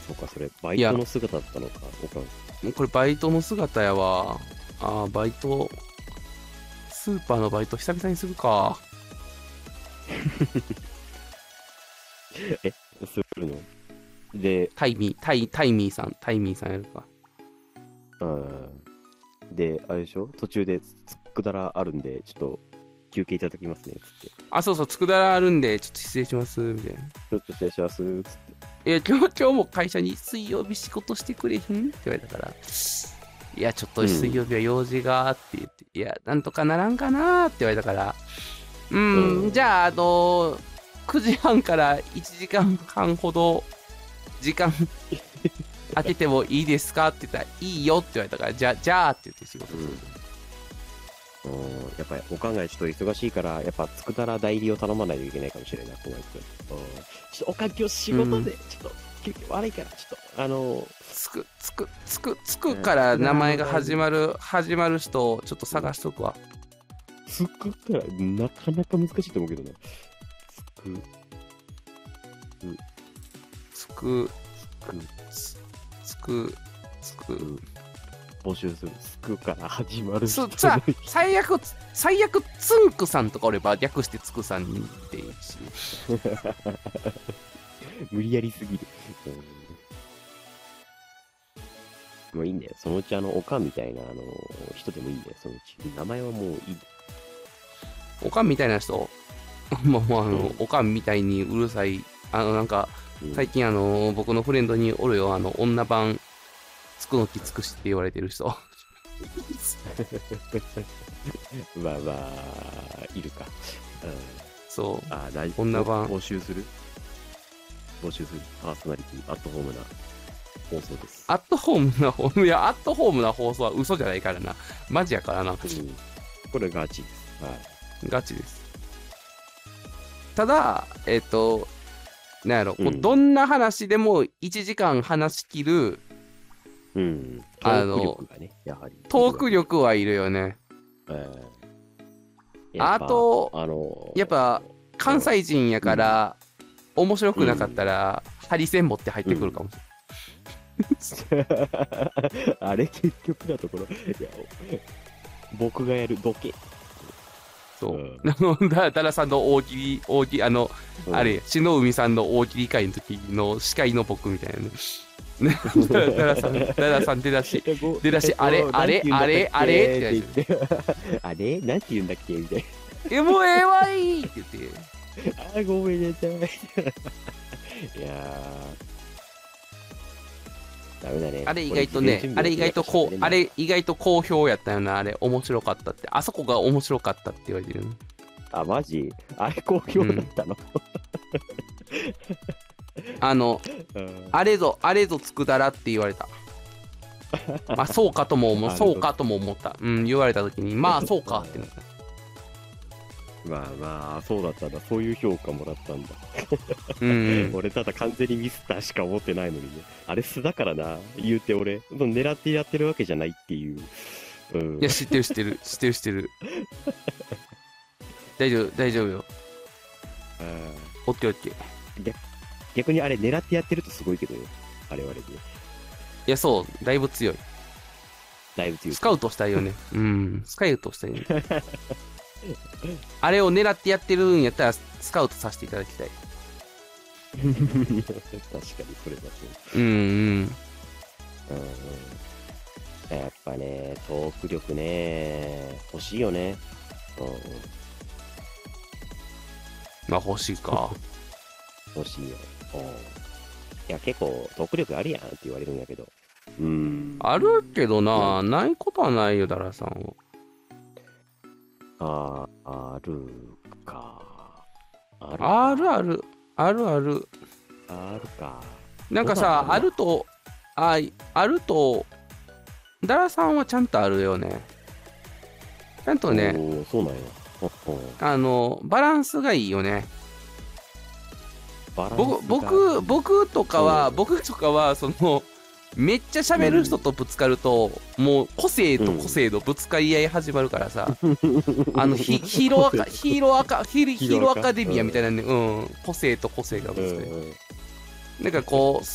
そうか、それ、バイいや、 トの姿だったのか、おかん。 これバイトの姿やわ。バイト、スーパーのバイト久々にするか。 え、するので、 タイミーさんやるか。 うん。で、あれでしょ途中でつくだらあるんで、ちょっと休憩いただきますね、つって。 そうそう、佃らあるんで、ちょっと失礼します、みたいな。 ちょっと失礼します、つって。 いや、今日も会社に水曜日仕事してくれへんって言われたから、いや、ちょっと水曜日は用事がって言って、いや、なんとかならんかなって言われたから、じゃあ、9時半から1時間半ほど時間空けてもいいですかって言ったら、いいよって言われたから、じゃあって言って仕事する。 やっぱりお考えちょっと忙しいから、やっぱつくだら代理を頼まないといけないかもしれないな、この人。ちょっとおかん今日仕事で、ちょっと休憩悪いから、ちょっと、 つくから名前が始まる人をちょっと探しとくわ。 つくからなかなか難しいと思うけどな。つく、募集する。つくから始まる人。 最悪、つんくさんとかおれば略してつくさんでいいし。 無理やりすぎる。もういいんだよ。そのうちおかんみたいな人でもいいんだよ。そのうち。名前はもういい。 おかんみたいな人おかんみたいにうるさい、なんか、最近僕のフレンドにおるよ、女版、つくのきつくしって言われてる人。 まあまあ、いるか。 そう。 大丈夫。 女版。 募集するパーソナリティ、アットホームな放送です。 アットホームいや、アットホームな放送は嘘じゃないからな。マジやからな。 これガチです。はい。 ガチです。ただ、なんやろ、どんな話でも1時間話し切る、 トーク力がね、やはり。 トーク力はいるよね。あと、やっぱ、関西人やから、面白くなかったら、ハリセン持って入ってくるかもしれない。 あれ、結局なところ、いや僕がやるボケ。 そう。ダラさんの大喜利、あれ、篠海さんの大喜利会の時の司会の僕みたいなね。ダラさん出だし、あれって言って。 あれなんて言うんだっけみたいな。もうええわいって言って。 ごめんなさい。いやダメだね。 あれ意外と好評やったよな。あれ面白かったって。あそこが面白かったって言われてる。 マジあれ好評だったの、 あれぞつくだらって言われた。そうかとも思った。言われた時に、そうかってなった。 そうだったんだ。そういう評価もらったんだ。俺ただ完全にミスったしか思ってないのにね。あれ素だからな。言うて俺、狙ってやってるわけじゃないっていう。 いや、知ってる。大丈夫よ。オッケー。 逆にあれ狙ってやってるとすごいけどね。あれはあれで。いや、そう。だいぶ強い。スカウトしたいよね。スカウトしたいね。あれを狙ってやってるんやったらスカウトさせていただきたい。 確かにそれだと。やっぱね、トーク力ね、欲しいよね。 欲しいか。 欲しいよ。いや、結構トーク力あるやんって言われるんやけど。 あるけどな、ないことはないよ、ダラさんは。 あるか。 あるか。 なんかさ、あると、ダラさんはちゃんとあるよね。ちゃんとね、 そうなんや。 バランスがいいよね。僕とかは、めっちゃ喋る人とぶつかると、もう個性と個性のぶつかり合い始まるからさ、ヒーローアカデミアみたいなね、個性と個性がぶつかり。なんかこう、